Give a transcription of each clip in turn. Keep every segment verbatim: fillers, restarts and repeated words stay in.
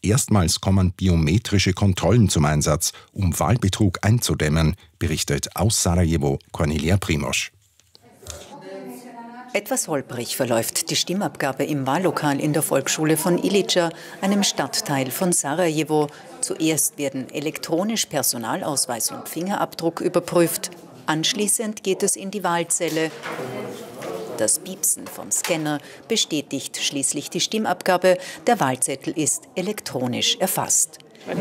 erstmals kommen biometrische Kontrollen zum Einsatz, um Wahlbetrug einzudämmen, berichtet aus Sarajevo Cornelia Primosch. Etwas holprig verläuft die Stimmabgabe im Wahllokal in der Volksschule von Ilica, einem Stadtteil von Sarajevo. Zuerst werden elektronisch Personalausweis und Fingerabdruck überprüft. Anschließend geht es in die Wahlzelle. Das Piepsen vom Scanner bestätigt schließlich die Stimmabgabe. Der Wahlzettel ist elektronisch erfasst.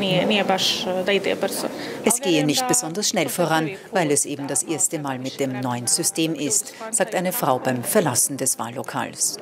Es gehe nicht besonders schnell voran, weil es eben das erste Mal mit dem neuen System ist, sagt eine Frau beim Verlassen des Wahllokals.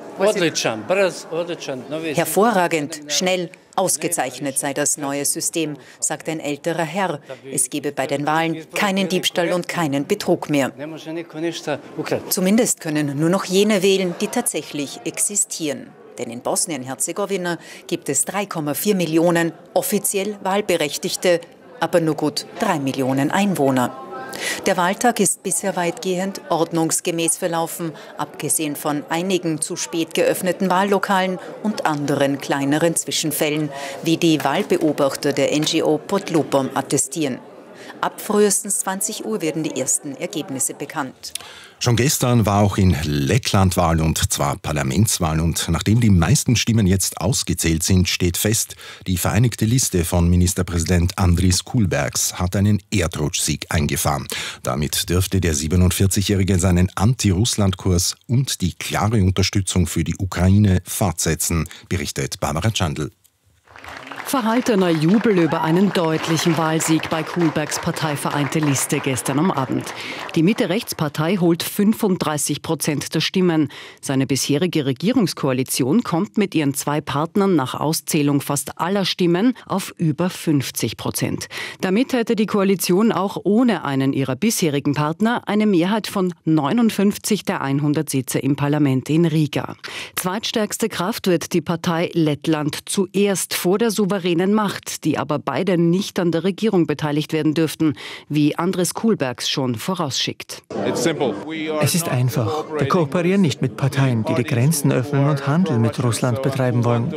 Hervorragend, schnell, ausgezeichnet sei das neue System, sagt ein älterer Herr. Es gebe bei den Wahlen keinen Diebstahl und keinen Betrug mehr. Zumindest können nur noch jene wählen, die tatsächlich existieren. Denn in Bosnien-Herzegowina gibt es drei Komma vier Millionen offiziell Wahlberechtigte, aber nur gut drei Millionen Einwohner. Der Wahltag ist bisher weitgehend ordnungsgemäß verlaufen, abgesehen von einigen zu spät geöffneten Wahllokalen und anderen kleineren Zwischenfällen, wie die Wahlbeobachter der N G O Podlupom attestieren. Ab frühestens zwanzig Uhr werden die ersten Ergebnisse bekannt. Schon gestern war auch in Lettland Wahl, und zwar Parlamentswahl. Und nachdem die meisten Stimmen jetzt ausgezählt sind, steht fest, die Vereinigte Liste von Ministerpräsident Andris Kulbergs hat einen Erdrutschsieg eingefahren. Damit dürfte der siebenundvierzigjährige seinen Anti-Russland-Kurs und die klare Unterstützung für die Ukraine fortsetzen, berichtet Barbara Chandl. Verhaltener Jubel über einen deutlichen Wahlsieg bei Kulbergs Partei Vereinte Liste gestern am Abend. Die Mitte-Rechts-Partei holt fünfunddreißig Prozent der Stimmen. Seine bisherige Regierungskoalition kommt mit ihren zwei Partnern nach Auszählung fast aller Stimmen auf über fünfzig Prozent. Damit hätte die Koalition auch ohne einen ihrer bisherigen Partner eine Mehrheit von neunundfünfzig der hundert Sitze im Parlament in Riga. Zweitstärkste Kraft wird die Partei Lettland zuerst vor der souveränen Macht, die aber beide nicht an der Regierung beteiligt werden dürften, wie Andris Kulbergs schon vorausschickt. Es ist einfach. Wir kooperieren nicht mit Parteien, die die Grenzen öffnen und Handel mit Russland betreiben wollen.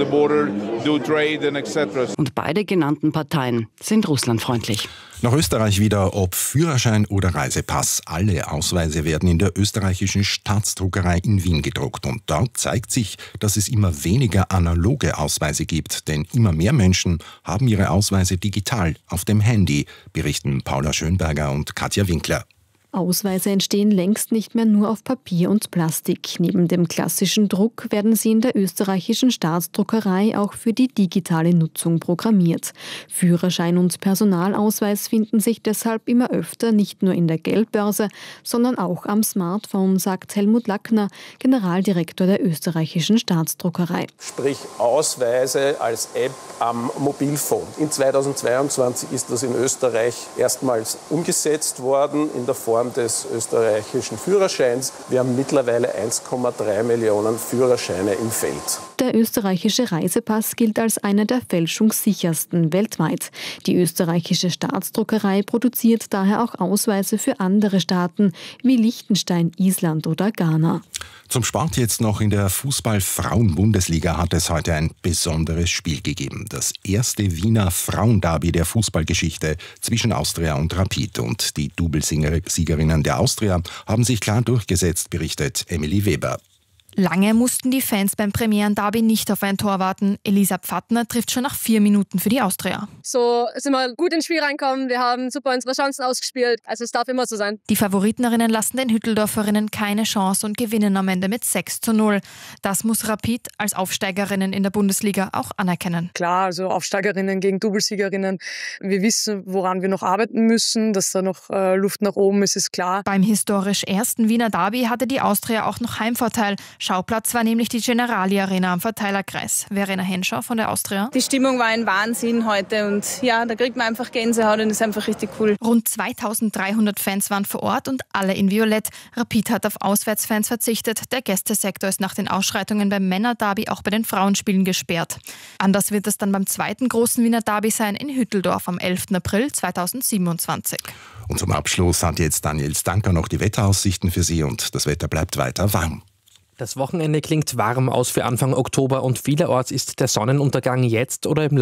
Und beide genannten Parteien sind russlandfreundlich. Nach Österreich wieder, ob Führerschein oder Reisepass. Alle Ausweise werden in der österreichischen Staatsdruckerei in Wien gedruckt. Und dort zeigt sich, dass es immer weniger analoge Ausweise gibt. Denn immer mehr Menschen haben ihre Ausweise digital auf dem Handy, berichten Paula Schönberger und Katja Winkler. Ausweise entstehen längst nicht mehr nur auf Papier und Plastik. Neben dem klassischen Druck werden sie in der österreichischen Staatsdruckerei auch für die digitale Nutzung programmiert. Führerschein und Personalausweis finden sich deshalb immer öfter nicht nur in der Geldbörse, sondern auch am Smartphone, sagt Helmut Lackner, Generaldirektor der österreichischen Staatsdruckerei. Sprich Ausweise als App am Mobilphone. In zweitausendzweiundzwanzig ist das in Österreich erstmals umgesetzt worden in der Form des österreichischen Führerscheins. Wir haben mittlerweile eins Komma drei Millionen Führerscheine im Feld. Der österreichische Reisepass gilt als einer der fälschungssichersten weltweit. Die österreichische Staatsdruckerei produziert daher auch Ausweise für andere Staaten wie Liechtenstein, Island oder Ghana. Zum Sport jetzt noch. In der Fußball-Frauen-Bundesliga hat es heute ein besonderes Spiel gegeben. Das erste Wiener Frauenderby der Fußballgeschichte zwischen Austria und Rapid. Und die Doublesiegerinnen der Austria haben sich klar durchgesetzt, berichtet Emily Weber. Lange mussten die Fans beim Premieren-Derby nicht auf ein Tor warten. Elisa Pfattner trifft schon nach vier Minuten für die Austria. So sind wir gut ins Spiel reinkommen. Wir haben super unsere Chancen ausgespielt. Also es darf immer so sein. Die Favoritenerinnen lassen den Hütteldorferinnen keine Chance und gewinnen am Ende mit sechs zu null. Das muss Rapid als Aufsteigerinnen in der Bundesliga auch anerkennen. Klar, also Aufsteigerinnen gegen Doublesiegerinnen. Wir wissen, woran wir noch arbeiten müssen. Dass da noch äh, Luft nach oben ist, ist klar. Beim historisch ersten Wiener Derby hatte die Austria auch noch Heimvorteil. Schauplatz war nämlich die Generali Arena am Verteilerkreis. Verena Henschau von der Austria. Die Stimmung war ein Wahnsinn heute und ja, da kriegt man einfach Gänsehaut und ist einfach richtig cool. Rund zweitausenddreihundert Fans waren vor Ort und alle in Violett. Rapid hat auf Auswärtsfans verzichtet. Der Gästesektor ist nach den Ausschreitungen beim Männerderby auch bei den Frauenspielen gesperrt. Anders wird es dann beim zweiten großen Wiener Derby sein in Hütteldorf am elften April zweitausendsiebenundzwanzig. Und zum Abschluss hat jetzt Daniel Stanker noch die Wetteraussichten für Sie, und das Wetter bleibt weiter warm. Das Wochenende klingt warm aus für Anfang Oktober und vielerorts ist der Sonnenuntergang jetzt oder im